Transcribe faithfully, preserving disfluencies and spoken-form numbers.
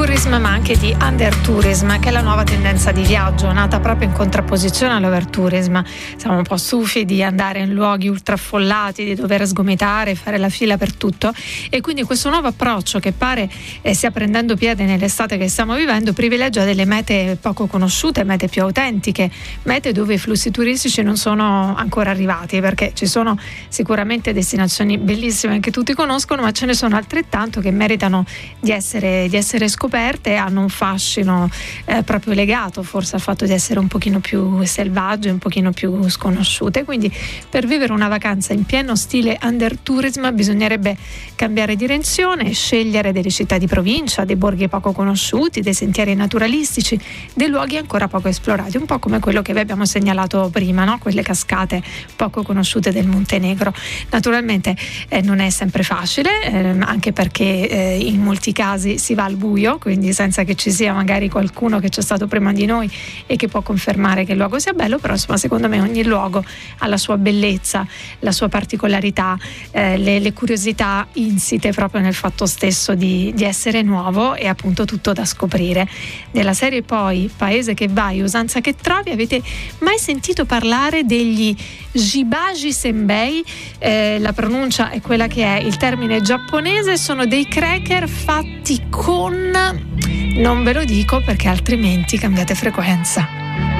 tourism, ma anche di undertourism, che è la nuova tendenza di viaggio, nata proprio in contrapposizione all'overtourism. Siamo un po' stufi di andare in luoghi ultraffollati, di dover sgomitare, fare la fila per tutto, e quindi questo nuovo approccio che pare eh, stia prendendo piede nell'estate che stiamo vivendo privilegia delle mete poco conosciute, mete più autentiche, mete dove i flussi turistici non sono ancora arrivati, perché ci sono sicuramente destinazioni bellissime che tutti conoscono, ma ce ne sono altrettanto che meritano di essere, di essere scoperte, hanno un fascino eh, proprio legato forse al fatto di essere un pochino più selvagge, un pochino più sconosciute. Quindi per vivere una vacanza in pieno stile undertourism bisognerebbe cambiare direzione, scegliere delle città di provincia, dei borghi poco conosciuti, dei sentieri naturalistici, dei luoghi ancora poco esplorati, un po' come quello che vi abbiamo segnalato prima, no? Quelle cascate poco conosciute del Montenegro. Naturalmente eh, non è sempre facile, eh, anche perché eh, in molti casi si va al buio, quindi senza che ci sia magari qualcuno che c'è stato prima di noi e che può confermare che il luogo sia bello, però insomma secondo me ogni luogo ha la sua bellezza, la sua particolarità, eh, le, le curiosità insite proprio nel fatto stesso di, di essere nuovo e appunto tutto da scoprire. Nella serie poi Paese che vai, usanza che trovi, avete mai sentito parlare degli Jibaji Senbei? Eh, la pronuncia è quella che è, il termine giapponese, sono dei cracker fatti con... non ve lo dico perché altrimenti cambiate frequenza.